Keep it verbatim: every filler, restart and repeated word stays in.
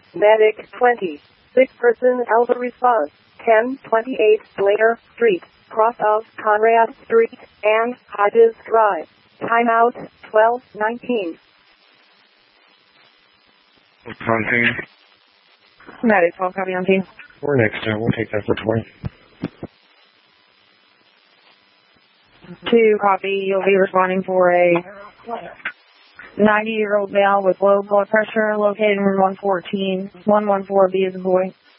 Medic twenty. Sick person Alpha response. ten twenty-eight Blair Street, cross of Conrad Street and Hodges Drive. Timeout twelve nineteen. Contain. Medic twelve, copy on team. We're next time. We'll take that for twenty. Two, copy. You'll be responding for a ninety-year-old male with low blood pressure located in room one fourteen. one one four B is a boy.